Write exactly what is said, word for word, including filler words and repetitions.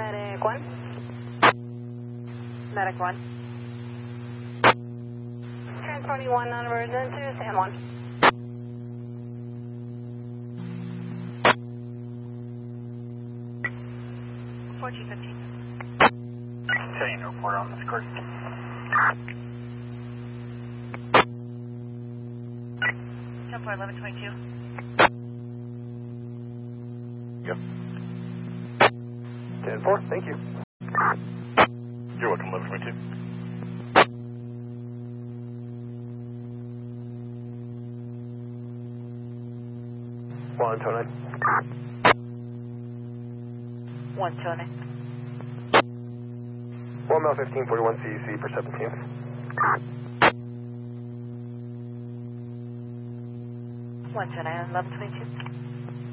Medic one. Medic one. Transporting one non-emergent to San Juan. fourteen fifteen. Setting a report on this court. ten four eleven twenty-two. Yep. ten four, thank you. You're welcome, eleven twenty-two. one two nine. one two nine. one mile fifteen forty-one C E C for seventeenth. one two nine, eleven twenty-two.